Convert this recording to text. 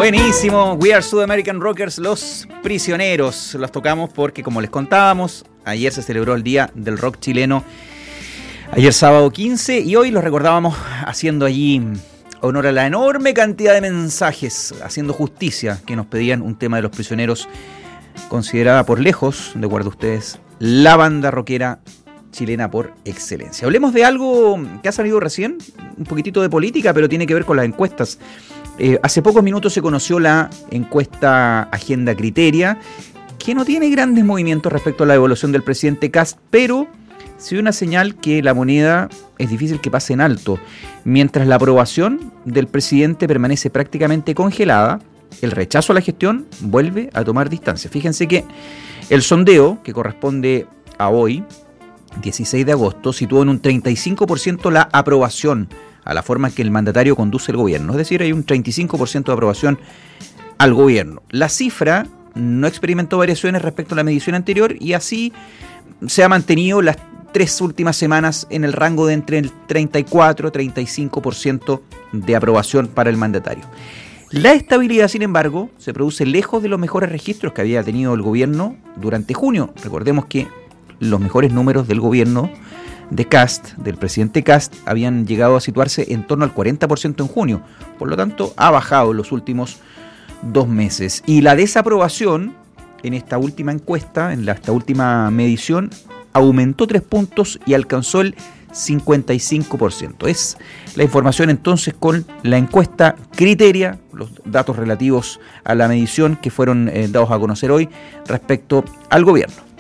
Buenísimo, We Are South American Rockers, Los Prisioneros. Los tocamos porque, como les contábamos, ayer se celebró el Día del Rock Chileno, ayer sábado 15, y hoy los recordábamos haciendo allí honor a la enorme cantidad de mensajes, haciendo justicia, que nos pedían un tema de Los Prisioneros, considerada por lejos, de acuerdo a ustedes, la banda rockera chilena por excelencia. Hablemos de algo que ha salido recién, un poquitito de política, pero tiene que ver con las encuestas. Hace pocos minutos se conoció la encuesta Agenda Criteria, que no tiene grandes movimientos respecto a la evaluación del presidente Kast, pero sí una señal que la moneda es difícil que pase en alto. Mientras la aprobación del presidente permanece prácticamente congelada, el rechazo a la gestión vuelve a tomar distancia. Fíjense que el sondeo, que corresponde a hoy, 16 de agosto, situó en un 35% la aprobación a la forma en que el mandatario conduce el gobierno. Es decir, hay un 35% de aprobación al gobierno. La cifra no experimentó variaciones respecto a la medición anterior y así se ha mantenido las 3 últimas semanas en el rango de entre el 34 y 35% de aprobación para el mandatario. La estabilidad, sin embargo, se produce lejos de los mejores registros que había tenido el gobierno durante junio. Recordemos que los mejores números del gobierno de Kast, del presidente Kast, habían llegado a situarse en torno al 40% en junio. Por lo tanto, ha bajado en los últimos 2 meses. Y la desaprobación en esta última encuesta, esta última medición, aumentó 3 puntos y alcanzó el 55%. Es la información entonces con la encuesta Criteria, los datos relativos a la medición que fueron dados a conocer hoy respecto al gobierno.